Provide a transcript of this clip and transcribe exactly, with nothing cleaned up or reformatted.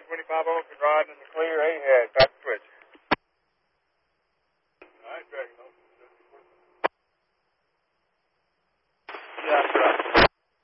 twenty-five open riding in the clear ahead. Back switch.